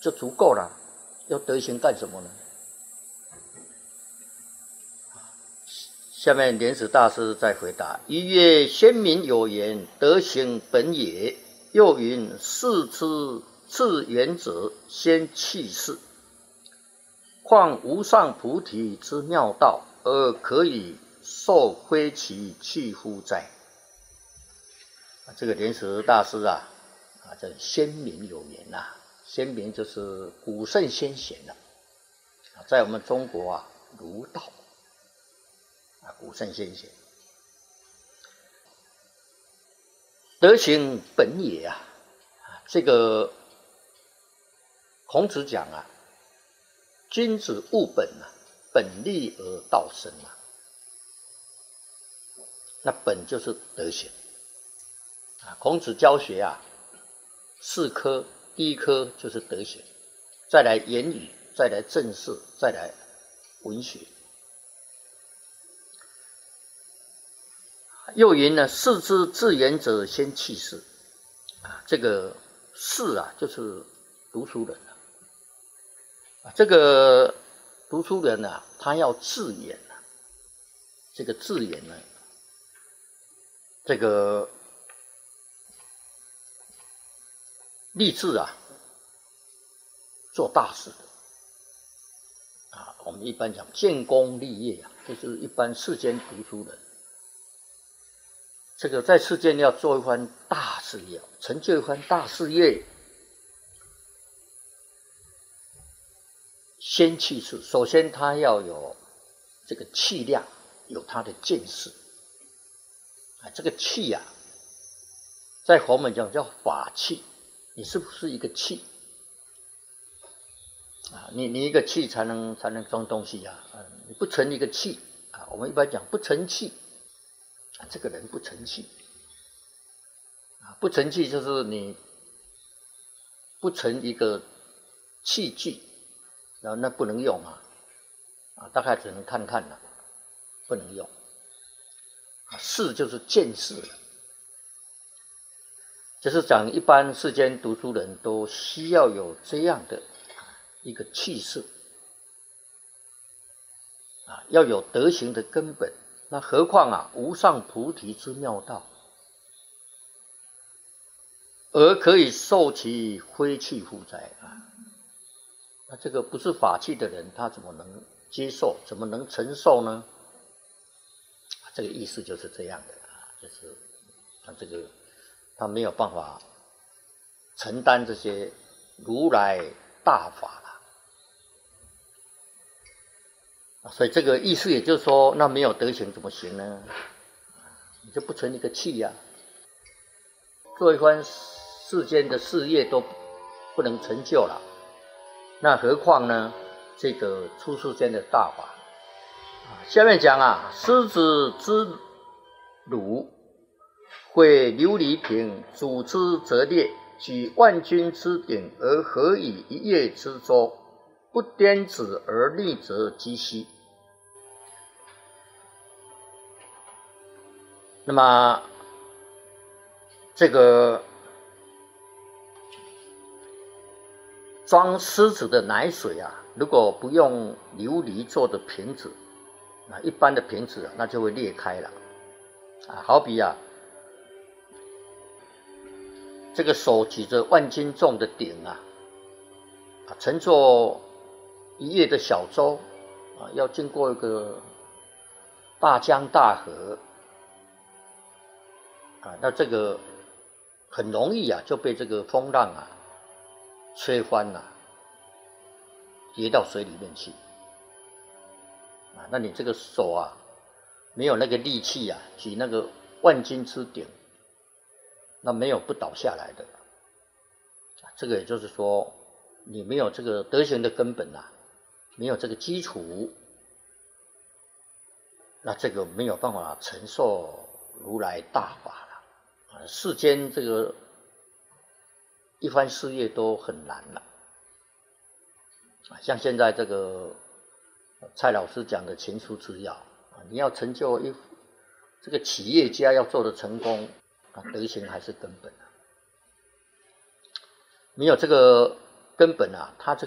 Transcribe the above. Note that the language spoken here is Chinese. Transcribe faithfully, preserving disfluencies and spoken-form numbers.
就足够了，要德行干什么呢？下面莲池大师在回答：一曰先民有言，德行本也。又云：士之至远者，先弃世。况无上菩提之妙道，而可以受挥其去乎哉？这个莲池大师啊，啊，这先民有言呐、啊，先民就是古圣先贤了、啊，在我们中国啊，儒道啊，古圣先贤，德行本也啊，这个孔子讲啊，君子务本啊，本立而道生啊，那本就是德行。孔子教学啊，四科，第一科就是德行，再来言语，再来政事，再来文学。又云呢，士之至远者，先弃世。啊，这个士啊，就是读书人啊。这个读书人啊，他要致远啊。这个致远呢，这个立志啊，做大事的啊，我们一般讲建功立业啊，就是一般世间读书人，这个在世间要做一番大事业，成就一番大事业，先弃世。首先他要有这个气量，有他的见识啊，这个气啊，在佛门讲叫法器。你是不是一个器啊？你你一个器才能才能装东西啊！啊你不成一个器啊，我们一般讲不成器啊，这个人不成器啊，不成器就是你不成一个器具，然后那不能用啊，啊，大概只能看看了，不能用。啊，识就是见识了。就是讲一般世间读书人都需要有这样的一个气势啊，要有德行的根本。那何况啊，无上菩提之妙道，而可以受其挥去乎哉啊？那这个不是法器的人，他怎么能接受？怎么能承受呢？这个意思就是这样的啊，就是他这个。他没有办法承担这些如来大法了，所以这个意思也就是说，那没有德行怎么行呢？你就不成一个器呀、啊，做一番世间的事业都不能成就了，那何况呢？这个出世间的大法。下面讲啊，狮子之鲁。会琉璃瓶，主之则烈，举万钧之鼎，而何以一叶之舟？不颠子而逆则击息。那么这个装狮子的奶水啊，如果不用琉璃做的瓶子，那一般的瓶子啊，那就会裂开了啊，好比啊。这个手举着万斤重的鼎啊，啊，乘坐一叶的小舟啊，要经过一个大江大河啊，那这个很容易啊就被这个风浪啊吹翻了、啊，跌到水里面去啊。那你这个手啊没有那个力气啊，举那个万斤之鼎。那没有不倒下来的，这个也就是说，你没有这个德行的根本啊，没有这个基础，那这个没有办法承受如来大法了啊！世间这个一番事业都很难了啊！像现在这个蔡老师讲的勤书之要啊，你要成就一这个企业家要做的成功。德行还是根本啊，没有这个根本啊，他这